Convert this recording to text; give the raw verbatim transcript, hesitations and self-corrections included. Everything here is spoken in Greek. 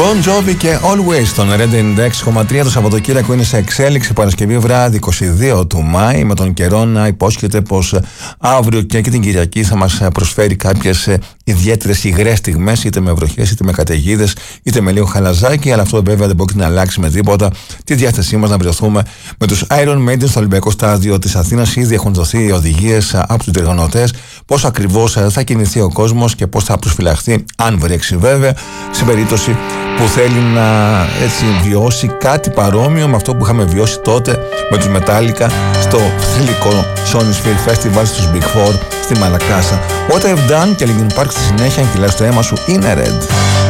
Bon Jovi και Always στον Red ενενήντα έξι κόμμα τρία. Το Σαββατοκύριακο είναι σε εξέλιξη. Παρασκευή βράδυ είκοσι δύο του Μάη, με τον καιρό να υπόσχεται πως αύριο και, και την Κυριακή θα μας προσφέρει κάποιες ιδιαίτερες υγρές στιγμές, είτε με βροχές είτε με καταιγίδες είτε με λίγο χαλαζάκι. Αλλά αυτό βέβαια δεν μπορεί να αλλάξει με τίποτα τη διάθεσή μας να βρεθούμε με τους Iron Maiden στο Ολυμπιακό Στάδιο της Αθήνας. Ήδη έχουν δοθεί οδηγίες από τους διοργανωτές πώς ακριβώς θα κινηθεί ο κόσμος και πώς θα προσφυλαχθεί, αν βρέξει βέβαια, σε περίπτωση που θέλει να έτσι βιώσει κάτι παρόμοιο με αυτό που είχαμε βιώσει τότε με τους Metallica στο θρυλικό Sony Sphere Festival στους Big Four στη Μαλακάσα. What I've Done και Linkin Park στη συνέχεια, αν κυλάς το αίμα σου, είναι Red.